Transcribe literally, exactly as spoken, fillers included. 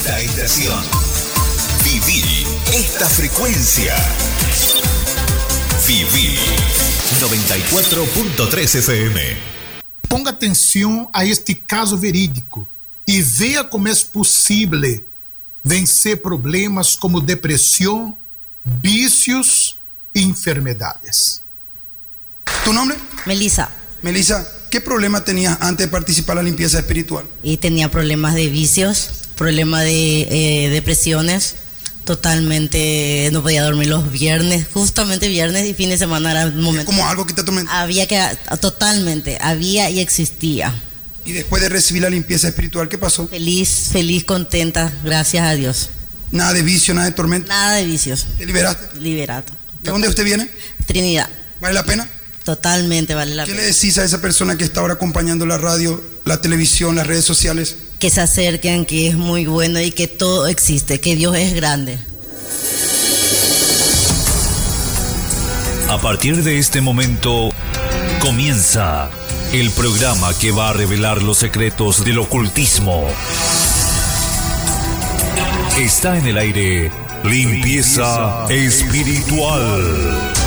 esta estación. Viví esta frecuencia. Viví noventa y cuatro punto tres F M. Ponga atenção a este caso verídico e veja como é possível vencer problemas como depressão, vícios e enfermedades. ¿Tu nombre? Melissa. Melissa, ¿qué problema tenías antes de participar en la limpieza espiritual? Y tenía problemas de vicios, problemas de eh, depresiones. Totalmente, no podía dormir los viernes, justamente viernes y fin de semana era un momento. Como algo que te atormentaba. Había que, totalmente, había y existía. Y después de recibir la limpieza espiritual, ¿qué pasó? Feliz, feliz, contenta, gracias a Dios. Nada de vicio, nada de tormento. Nada de vicios. ¿Te liberaste? Liberado. ¿De dónde usted viene? Trinidad. ¿Vale la pena? Totalmente vale la ¿Qué pena. le decís a esa persona que está ahora acompañando la radio, la televisión, las redes sociales? Que se acerquen, que es muy bueno y que todo existe, que Dios es grande. A partir de este momento comienza el programa que va a revelar los secretos del ocultismo. Está en el aire Limpieza Espiritual.